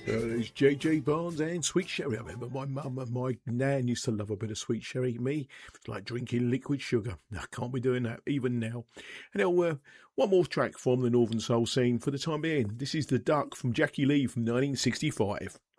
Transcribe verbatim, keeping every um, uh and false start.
Uh, it's J J Barnes and Sweet Sherry. I remember my mum and my nan used to love a bit of Sweet Sherry. Me, it's like drinking liquid sugar. I can't be doing that even now. And now, uh, one more track from the Northern Soul scene for the time being. This is The Duck from Jackie Lee from nineteen sixty-five.